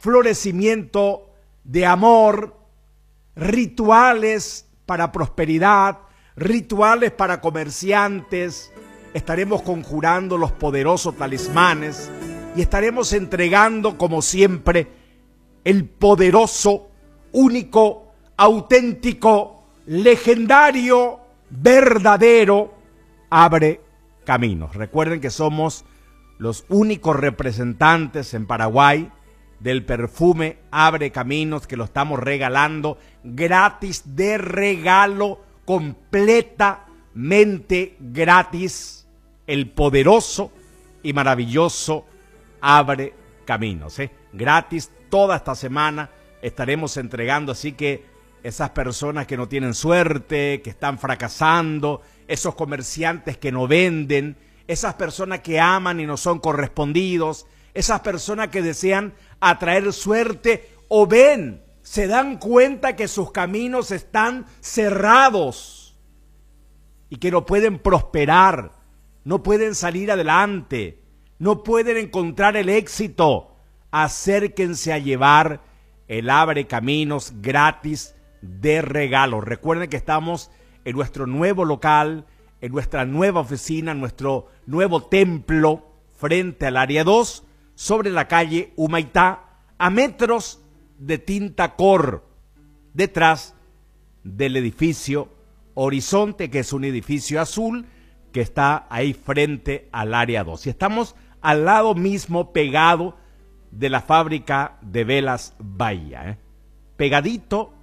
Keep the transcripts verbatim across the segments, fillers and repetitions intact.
florecimiento de amor, rituales para prosperidad, rituales para comerciantes. Estaremos conjurando los poderosos talismanes y estaremos entregando, como siempre, el poderoso, único, auténtico, legendario, verdadero Abre Caminos. Recuerden que somos los únicos representantes en Paraguay del perfume Abre Caminos, que lo estamos regalando gratis, de regalo, completamente gratis, el poderoso y maravilloso Abre Caminos, ¿eh? Gratis toda esta semana estaremos entregando, así que esas personas que no tienen suerte, que están fracasando, esos comerciantes que no venden, esas personas que aman y no son correspondidos, esas personas que desean atraer suerte o ven, se dan cuenta que sus caminos están cerrados y que no pueden prosperar, no pueden salir adelante, no pueden encontrar el éxito. Acérquense a llevar el Abre Caminos gratis de regalo. Recuerden que estamos en nuestro nuevo local, en nuestra nueva oficina, en nuestro nuevo templo, frente al área dos, sobre la calle Humaitá, a metros de Tintacor, detrás del edificio Horizonte, que es un edificio azul que está ahí frente al área dos. Y estamos al lado mismo, pegado de la fábrica de velas Bahía, ¿eh? Pegadito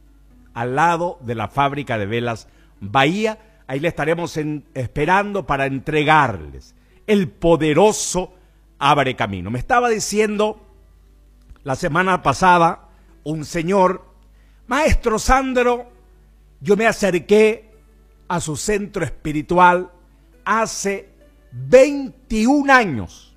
al lado de la fábrica de velas Bahía. Ahí le estaremos en, esperando para entregarles el poderoso Abre Camino. Me estaba diciendo la semana pasada un señor: maestro Sandro, yo me acerqué a su centro espiritual hace veintiún años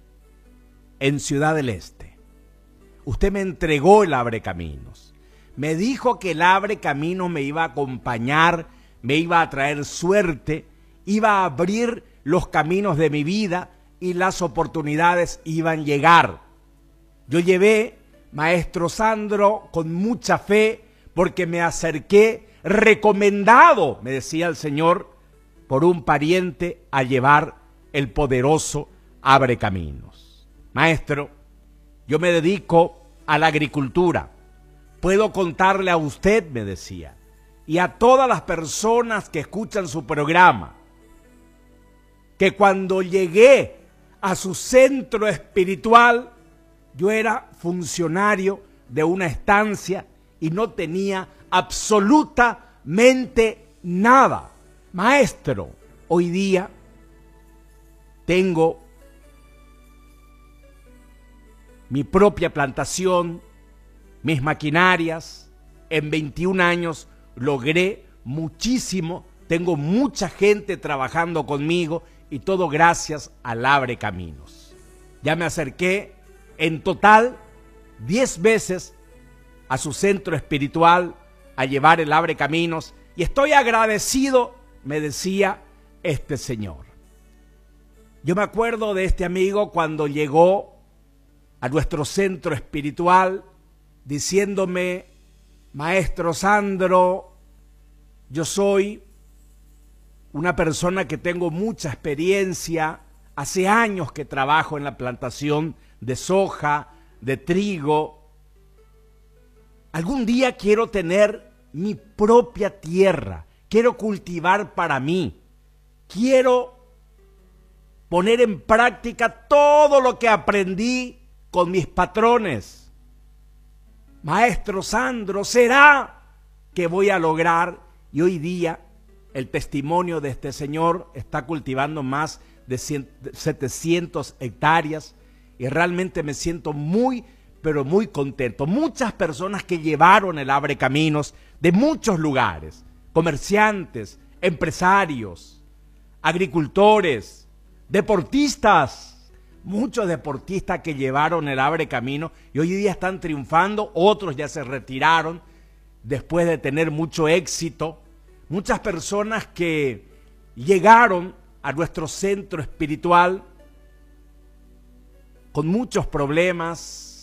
en Ciudad del Este. Usted me entregó el Abre Caminos. Me dijo que el Abre Caminos me iba a acompañar, me iba a traer suerte, iba a abrir los caminos de mi vida y las oportunidades iban a llegar. Yo llevé, maestro Sandro, con mucha fe, porque me acerqué recomendado, me decía el Señor, por un pariente, a llevar el poderoso Abre Caminos. Maestro, yo me dedico a la agricultura. Puedo contarle a usted, me decía, y a todas las personas que escuchan su programa, que cuando llegué a su centro espiritual, yo era funcionario de una estancia y no tenía absolutamente nada. Maestro, hoy día tengo mi propia plantación, mis maquinarias. En veintiún años logré muchísimo, tengo mucha gente trabajando conmigo y todo gracias al Abre Caminos. Ya me acerqué en total diez veces a su centro espiritual a llevar el Abre Caminos y estoy agradecido, me decía este señor. Yo me acuerdo de este amigo cuando llegó a nuestro centro espiritual diciéndome: maestro Sandro, yo soy una persona que tengo mucha experiencia, hace años que trabajo en la plantación de soja, de trigo. Algún día quiero tener mi propia tierra, quiero cultivar para mí, quiero poner en práctica todo lo que aprendí con mis patrones. Maestro Sandro, ¿será que voy a lograr? Y hoy día el testimonio de este señor está cultivando más de setecientas hectáreas y realmente me siento muy, pero muy contento. Muchas personas que llevaron el Abre Caminos de muchos lugares, comerciantes, empresarios, agricultores, deportistas, muchos deportistas que llevaron el Abre Camino y hoy día están triunfando, otros ya se retiraron después de tener mucho éxito. Muchas personas que llegaron a nuestro centro espiritual con muchos problemas,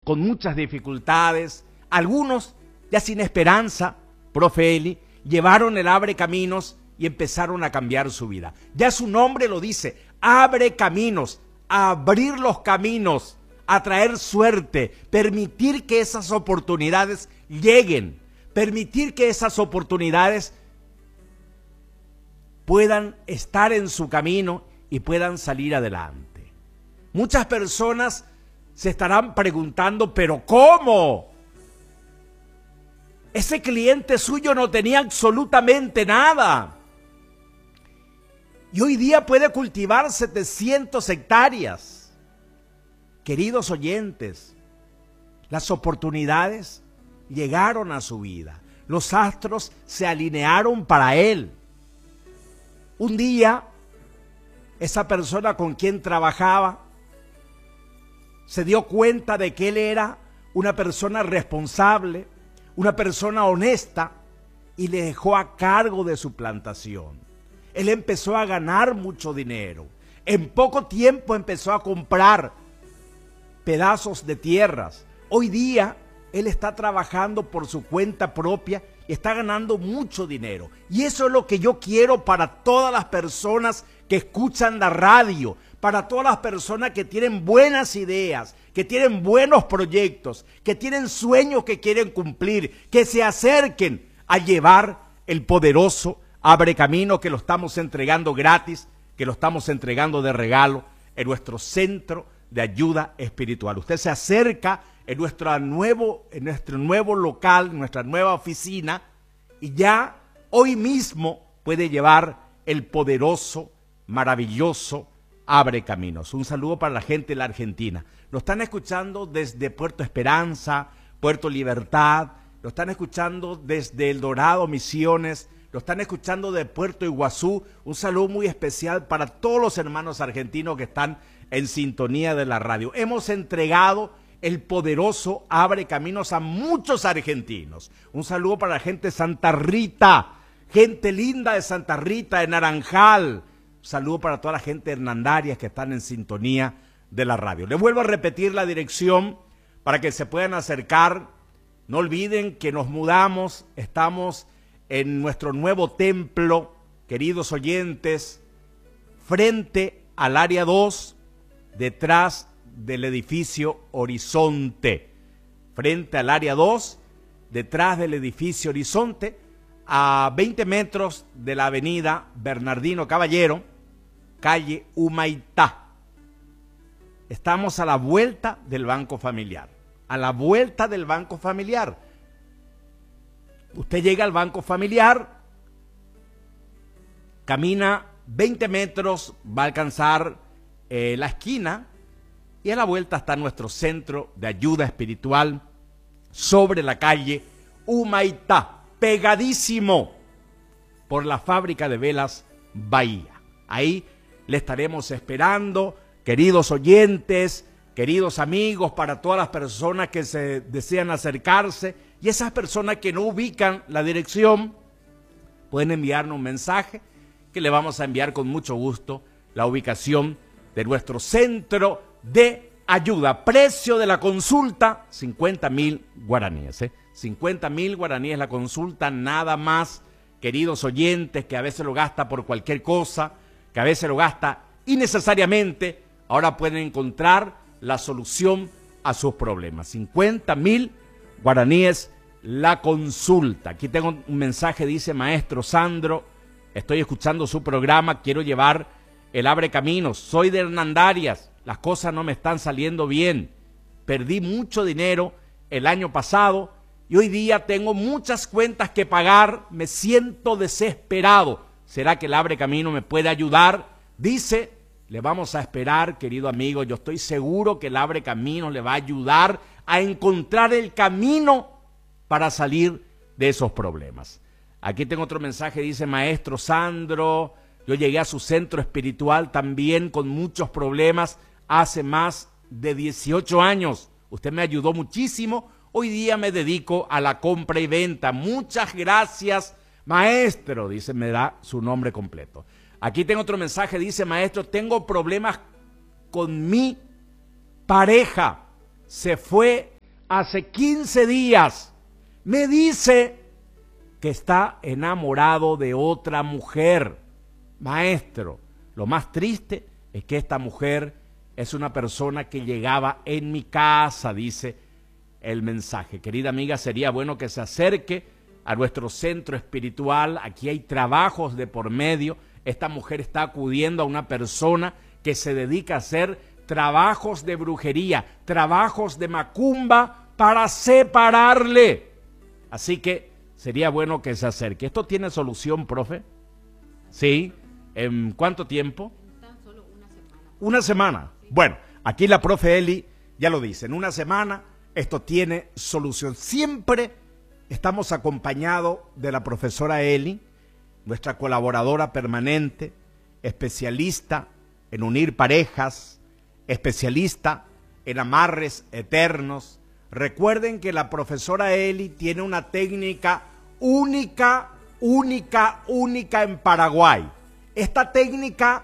con muchas dificultades, algunos ya sin esperanza, profe Eli, llevaron el Abre Caminos y empezaron a cambiar su vida. Ya su nombre lo dice, abre caminos, abrir los caminos, atraer suerte, permitir que esas oportunidades lleguen, permitir que esas oportunidades puedan estar en su camino y puedan salir adelante. Muchas personas se estarán preguntando, ¿pero cómo? Ese cliente suyo no tenía absolutamente nada. Y hoy día puede cultivar setecientas hectáreas. Queridos oyentes, las oportunidades llegaron a su vida. Los astros se alinearon para él. Un día, esa persona con quien trabajaba se dio cuenta de que él era una persona responsable, una persona honesta, y le dejó a cargo de su plantación. Él empezó a ganar mucho dinero. En poco tiempo empezó a comprar pedazos de tierras. Hoy día él está trabajando por su cuenta propia y está ganando mucho dinero. Y eso es lo que yo quiero para todas las personas que escuchan la radio, para todas las personas que tienen buenas ideas, que tienen buenos proyectos, que tienen sueños que quieren cumplir, que se acerquen a llevar el poderoso Abre Camino, que lo estamos entregando gratis, que lo estamos entregando de regalo en nuestro centro de ayuda espiritual. Usted se acerca en nuestro nuevo, en nuestro nuevo local, nuestra nueva oficina, y ya hoy mismo puede llevar el poderoso, maravilloso Abre Caminos. Un saludo para la gente de la Argentina. Lo están escuchando desde Puerto Esperanza, Puerto Libertad, lo están escuchando desde El Dorado, Misiones, lo están escuchando de Puerto Iguazú. Un saludo muy especial para todos los hermanos argentinos que están en sintonía de la radio. Hemos entregado el poderoso Abre Caminos a muchos argentinos. Un saludo para la gente de Santa Rita, gente linda de Santa Rita, de Naranjal. Un saludo para toda la gente de Hernandarias que están en sintonía de la radio. Les vuelvo a repetir la dirección para que se puedan acercar. No olviden que nos mudamos, estamos en nuestro nuevo templo, queridos oyentes, frente al área dos, detrás del edificio Horizonte. Frente al área dos, detrás del edificio Horizonte, a veinte metros de la avenida Bernardino Caballero, calle Humaitá. Estamos a la vuelta del Banco Familiar, a la vuelta del Banco Familiar. Usted llega al Banco Familiar, camina veinte metros, va a alcanzar eh, la esquina, y a la vuelta está nuestro centro de ayuda espiritual sobre la calle Humaitá, pegadísimo por la fábrica de velas Bahía. Ahí le estaremos esperando, queridos oyentes, queridos amigos, para todas las personas que se desean acercarse. Y esas personas que no ubican la dirección pueden enviarnos un mensaje que le vamos a enviar con mucho gusto la ubicación de nuestro centro de ayuda. Precio de la consulta, cincuenta mil guaraníes. ¿eh? cincuenta mil guaraníes la consulta, nada más, queridos oyentes, que a veces lo gasta por cualquier cosa, que a veces lo gasta innecesariamente. Ahora pueden encontrar la solución a sus problemas. cincuenta mil guaraníes la consulta. Aquí tengo un mensaje, dice: maestro Sandro, estoy escuchando su programa, quiero llevar el Abre Caminos, soy de Hernandarias, las cosas no me están saliendo bien, perdí mucho dinero el año pasado y hoy día tengo muchas cuentas que pagar, me siento desesperado. ¿Será que el Abre Camino me puede ayudar? Dice: le vamos a esperar, querido amigo, yo estoy seguro que el Abre Camino le va a ayudar a encontrar el camino para salir de esos problemas. Aquí tengo otro mensaje, dice: maestro Sandro, yo llegué a su centro espiritual también con muchos problemas hace más de dieciocho años. Usted me ayudó muchísimo, hoy día me dedico a la compra y venta. Muchas gracias, maestro, dice, me da su nombre completo. Aquí tengo otro mensaje, dice: maestro, tengo problemas con mi pareja, se fue hace quince días me dice que está enamorado de otra mujer. Maestro, lo más triste es que esta mujer es una persona que llegaba en mi casa, dice el mensaje. Querida amiga, sería bueno que se acerque a nuestro centro espiritual. Aquí hay trabajos de por medio. Esta mujer está acudiendo a una persona que se dedica a hacer trabajos de brujería, trabajos de macumba para separarle. Así que sería bueno que se acerque. ¿Esto tiene solución, profe? ¿Sí? ¿En cuánto tiempo? Tan solo una semana. Una semana. Sí. Bueno, aquí la profe Eli ya lo dice. En una semana esto tiene solución. Siempre estamos acompañados de la profesora Eli, nuestra colaboradora permanente, especialista en unir parejas, especialista en amarres eternos. Recuerden que la profesora Eli tiene una técnica única, única, única en Paraguay. Esta técnica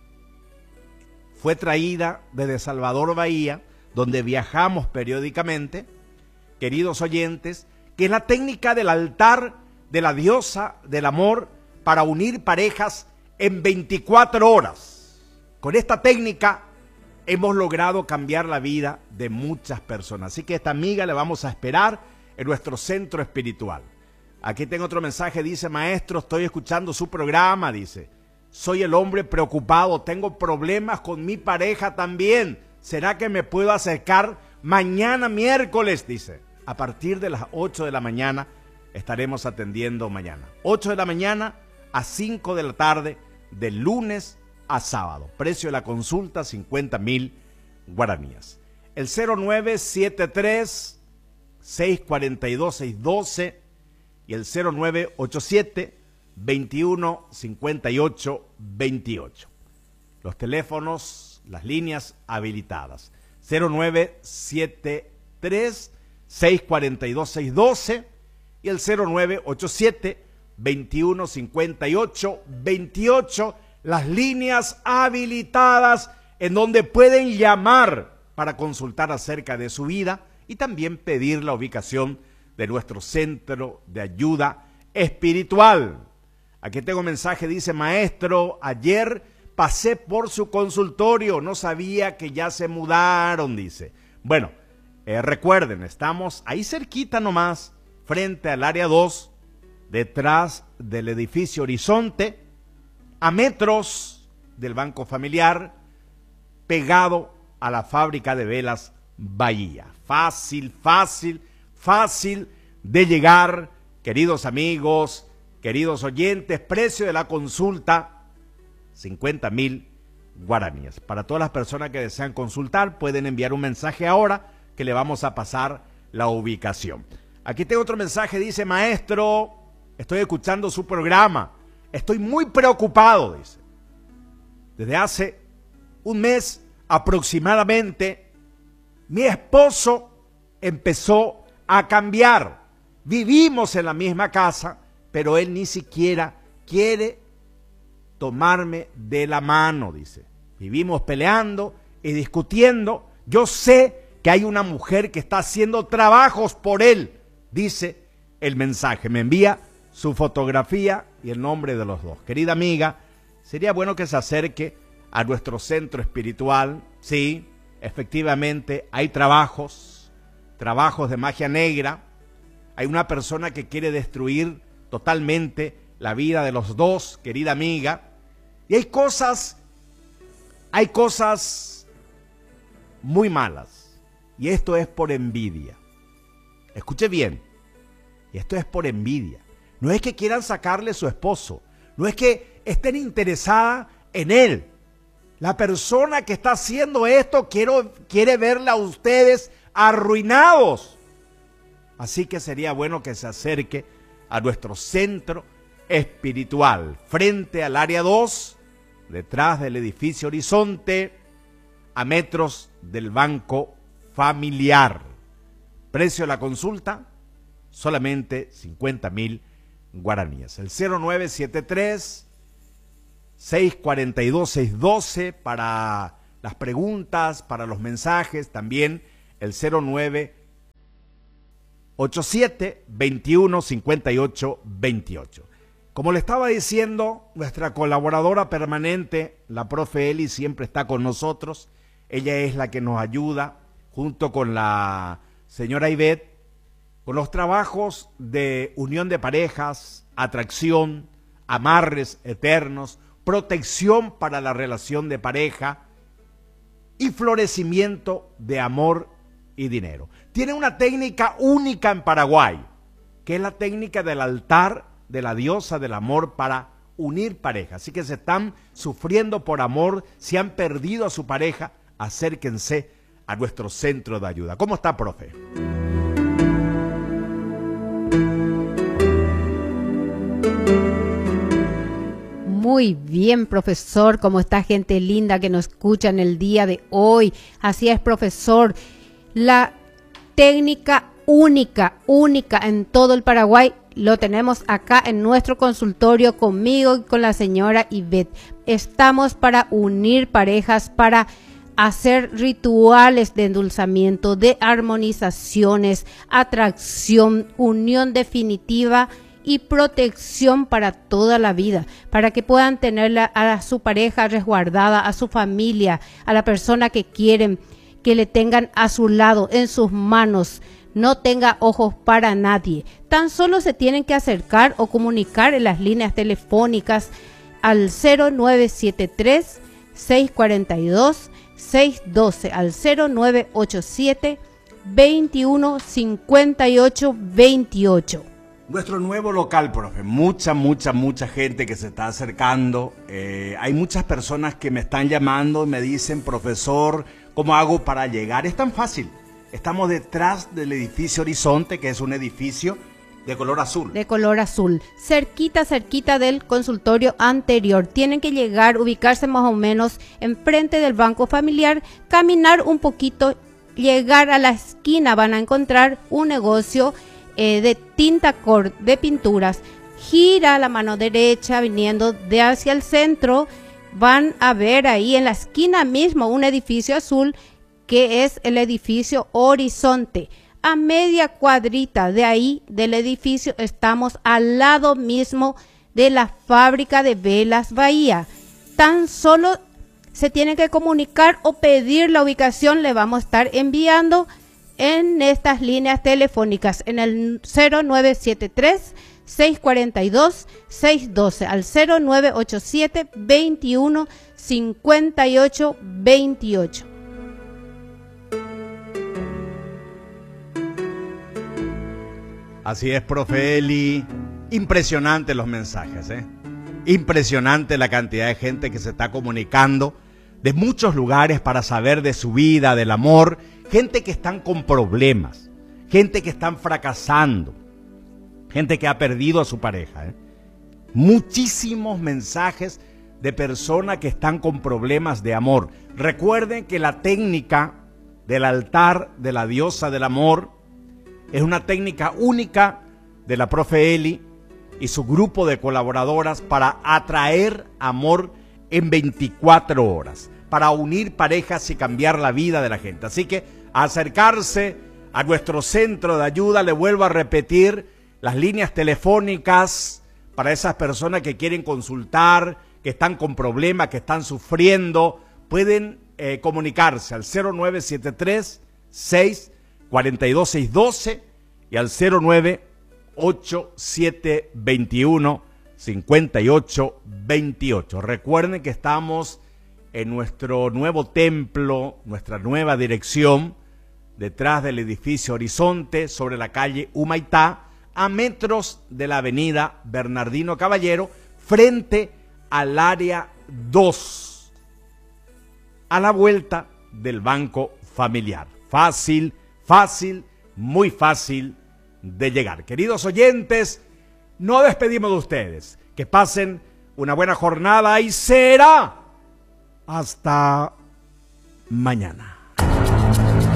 fue traída desde Salvador Bahía, donde viajamos periódicamente, queridos oyentes, que es la técnica del altar de la diosa del amor para unir parejas en veinticuatro horas. Con esta técnica hemos logrado cambiar la vida de muchas personas. Así que a esta amiga le vamos a esperar en nuestro centro espiritual. Aquí tengo otro mensaje, dice: maestro, estoy escuchando su programa, dice. Soy el hombre preocupado, tengo problemas con mi pareja también. ¿Será que me puedo acercar mañana miércoles? Dice. A partir de las ocho de la mañana estaremos atendiendo mañana. ocho de la mañana a cinco de la tarde, de lunes a sábado. Precio de la consulta, cincuenta mil guaraníes. El cero nueve siete tres, seis cuatro dos, seis uno dos y el cero nueve ocho siete, veintiuno cincuenta y ocho veintiocho. Los teléfonos, las líneas habilitadas. cero nueve siete tres, seis cuatro dos, seis uno dos y el cero nueve ocho siete, veintiuno cincuenta y ocho veintiocho. Las líneas habilitadas en donde pueden llamar para consultar acerca de su vida y también pedir la ubicación de nuestro centro de ayuda espiritual. Aquí tengo un mensaje, dice: maestro, ayer pasé por su consultorio, no sabía que ya se mudaron, dice. Bueno, eh, recuerden, estamos ahí cerquita nomás, frente al área dos, detrás del edificio Horizonte, a metros del Banco Familiar, pegado a la fábrica de velas Bahía. Fácil, fácil, fácil de llegar, queridos amigos, queridos oyentes. Precio de la consulta, cincuenta mil guaraníes. Para todas las personas que desean consultar, pueden enviar un mensaje ahora que le vamos a pasar la ubicación. Aquí tengo otro mensaje, dice: maestro, estoy escuchando su programa. Estoy muy preocupado, dice. Desde hace un mes aproximadamente, mi esposo empezó a cambiar. Vivimos en la misma casa, pero él ni siquiera quiere tomarme de la mano, dice. Vivimos peleando y discutiendo. Yo sé que hay una mujer que está haciendo trabajos por él, dice el mensaje. Me envía su fotografía y el nombre de los dos. Querida amiga, sería bueno que se acerque a nuestro centro espiritual. Sí, efectivamente hay trabajos, trabajos de magia negra. Hay una persona que quiere destruir totalmente la vida de los dos, querida amiga. Y hay cosas, hay cosas muy malas. Y esto es por envidia. Escuche bien, y esto es por envidia. No es que quieran sacarle su esposo, no es que estén interesadas en él. La persona que está haciendo esto quiero, quiere verla a ustedes arruinados. Así que sería bueno que se acerque a nuestro centro espiritual, frente al área dos, detrás del edificio Horizonte, a metros del Banco Familiar. Precio de la consulta, solamente cincuenta mil guaraníes. El cero nueve siete tres, seis cuatro dos, seis uno dos para las preguntas, para los mensajes. También el cero nueve ochenta y siete, veintiuno, cincuenta y ocho, veintiocho. Como le estaba diciendo, nuestra colaboradora permanente, la profe Eli, siempre está con nosotros. Ella es la que nos ayuda, junto con la señora Ivette, con los trabajos de unión de parejas, atracción, amarres eternos, protección para la relación de pareja y florecimiento de amor y dinero. Tiene una técnica única en Paraguay, que es la técnica del altar de la diosa del amor para unir parejas. Así que se están sufriendo por amor, si han perdido a su pareja, acérquense a nuestro centro de ayuda. ¿Cómo está, profe? Muy bien, profesor. ¿Cómo está, gente linda que nos escucha en el día de hoy? Así es, profesor. La técnica única, única en todo el Paraguay, lo tenemos acá en nuestro consultorio conmigo y con la señora Ivette. Estamos para unir parejas, para hacer rituales de endulzamiento, de armonizaciones, atracción, unión definitiva y protección para toda la vida, para que puedan tener a su pareja resguardada, a su familia, a la persona que quieren, que le tengan a su lado, en sus manos. No tenga ojos para nadie. Tan solo se tienen que acercar o comunicar en las líneas telefónicas al cero nueve siete tres, seis cuatro dos, seis uno dos, al cero nueve ocho siete, veintiuno, cincuenta y ocho, veintiocho. Nuestro nuevo local, profe, mucha, mucha, mucha gente que se está acercando. Eh, hay muchas personas que me están llamando y me dicen, profesor, ¿cómo hago para llegar? Es tan fácil. Estamos detrás del edificio Horizonte, que es un edificio de color azul. De color azul. Cerquita, cerquita del consultorio anterior. Tienen que llegar, ubicarse más o menos enfrente del banco familiar, caminar un poquito, llegar a la esquina, van a encontrar un negocio eh, de tinta cor, de pinturas. Gira a la mano derecha, viniendo de hacia el centro, van a ver ahí en la esquina mismo un edificio azul, que es el edificio Horizonte. A media cuadrita de ahí del edificio estamos al lado mismo de la fábrica de velas Bahía. Tan solo se tiene que comunicar o pedir la ubicación, le vamos a estar enviando en estas líneas telefónicas en el cero nueve siete tres, seis cuatro dos, seis uno dos, al cero nueve ocho siete, veintiuno, cincuenta y ocho, veintiocho. Así es, profe Eli. Impresionante los mensajes, ¿eh? Impresionante la cantidad de gente que se está comunicando de muchos lugares para saber de su vida, del amor. Gente que están con problemas, gente que están fracasando, gente que ha perdido a su pareja, ¿eh? Muchísimos mensajes de personas que están con problemas de amor. Recuerden que la técnica del altar de la diosa del amor es una técnica única de la profe Eli y su grupo de colaboradoras para atraer amor en veinticuatro horas, para unir parejas y cambiar la vida de la gente. Así que acercarse a nuestro centro de ayuda, le vuelvo a repetir, las líneas telefónicas para esas personas que quieren consultar, que están con problemas, que están sufriendo, pueden eh, comunicarse al cero nueve siete tres, seis cuatro dos, seis uno dos y al cero nueve ocho siete, veintiuno, cincuenta y ocho, veintiocho. Recuerden que estamos en nuestro nuevo templo, nuestra nueva dirección, detrás del edificio Horizonte, sobre la calle Humaitá, a metros de la avenida Bernardino Caballero, frente al área dos, a la vuelta del Banco Familiar. Fácil, fácil, muy fácil de llegar. Queridos oyentes, nos despedimos de ustedes. Que pasen una buena jornada y será hasta mañana.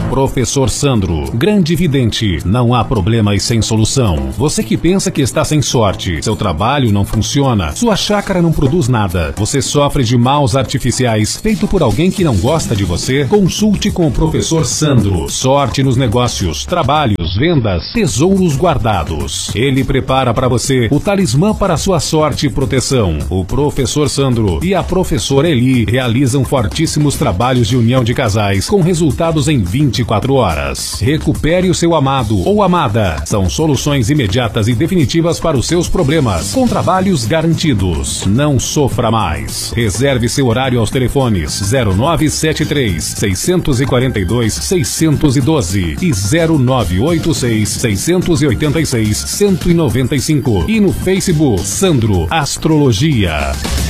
Professor Sandro, grande vidente, não há problemas sem solução. Você que pensa que está sem sorte, seu trabalho não funciona, sua chácara não produz nada, você sofre de maus artificiais feito por alguém que não gosta de você, consulte com o Professor Sandro. Sorte nos negócios, trabalhos, vendas, tesouros guardados. Ele prepara para você o talismã para sua sorte e proteção. O Professor Sandro e a Professora Eli realizam fortíssimos trabalhos de união de casais com resultados em vinte e quatro horas. Recupere o seu amado ou amada. São soluções imediatas e definitivas para os seus problemas, com trabalhos garantidos. Não sofra mais. Reserve seu horário aos telefones zero nove sete três, seis quatro dois, seis um dois e zero nove oito seis, seis oito seis, um nove cinco e no Facebook Sandro Astrologia.